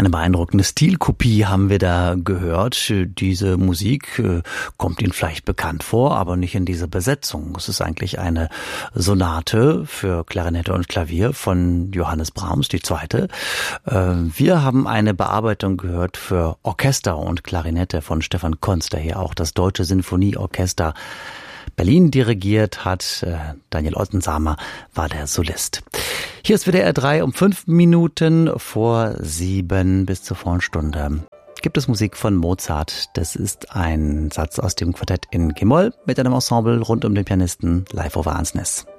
Eine beeindruckende Stilkopie haben wir da gehört. Diese Musik kommt Ihnen vielleicht bekannt vor, aber nicht in dieser Besetzung. Es ist eigentlich eine Sonate für Klarinette und Klavier von Johannes Brahms, die zweite. Wir haben eine Bearbeitung gehört für Orchester und Klarinette von Stefan Konz, der hier auch das Deutsche Sinfonieorchester Berlin dirigiert hat. Daniel Ottensamer war der Solist. Hier ist WDR 3 um 5 Minuten vor 7 bis zur vollen Stunde. Gibt es Musik von Mozart. Das ist ein Satz aus dem Quartett in G-Moll mit einem Ensemble rund um den Pianisten Leif Ove Ansnes.